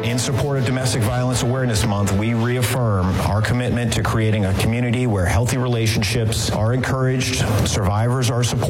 In support of Domestic Violence Awareness Month, we reaffirm our commitment to creating a community where healthy relationships are encouraged, survivors are supported,